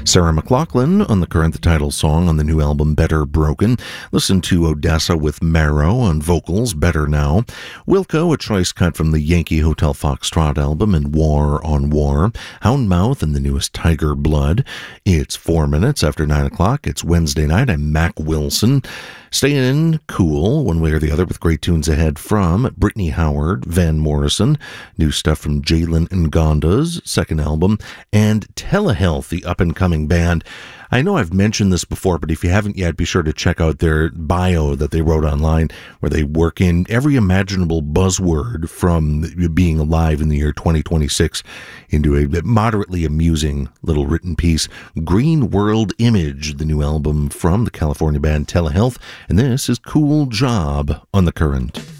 Sarah McLachlan on the current title song on the new album Better Broken. Listen to Odessa with Marrow on vocals, Better Now. Wilco, a choice cut from the Yankee Hotel Foxtrot album, and War on War. Houndmouth and the newest Tiger Blood. It's 4 minutes after 9 o'clock. It's Wednesday night. I'm Mac Wilson. Staying cool one way or the other with great tunes ahead from Brittany Howard, Van Morrison, new stuff from Jalen Ngonda's second album, and Telehealth, the up-and-coming band. I know I've mentioned this before, but if you haven't yet, be sure to check out their bio that they wrote online, where they work in every imaginable buzzword from being alive in the year 2026 into a moderately amusing little written piece. Green World Image, the new album from the California band Telehealth, and this is Cool Job on The Current.